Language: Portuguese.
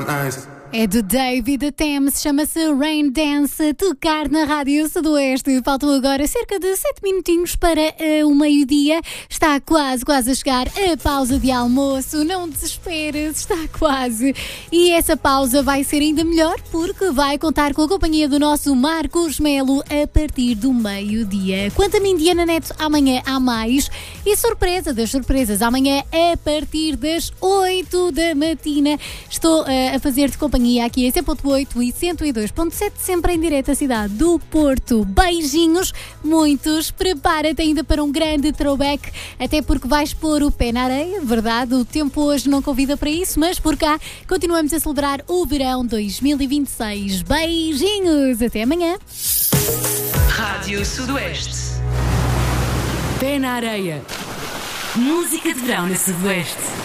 É do David Thames, chama-se Rain Dance, a tocar na Rádio Sudoeste. Faltam agora cerca de 7 minutinhos para o meio-dia. Está quase a chegar a pausa de almoço. Não desesperes, está quase. E essa pausa vai ser ainda melhor porque vai contar com a companhia do nosso Marcos Melo a partir do meio-dia. Quanto a mim, Diana Neto, amanhã há mais. E surpresa das surpresas, amanhã a partir das 8 da matina estou a fazer-te companhia aqui em 100.8 e 102.7, sempre em direto à cidade do Porto. Beijinhos, muitos. Prepara-te ainda para um grande throwback, até porque vais pôr o pé na areia, verdade? O tempo hoje não convida para isso, mas por cá continuamos a celebrar o verão 2026. Beijinhos, até amanhã. Rádio Sudoeste. Pé na areia. Música de verão na Sudoeste.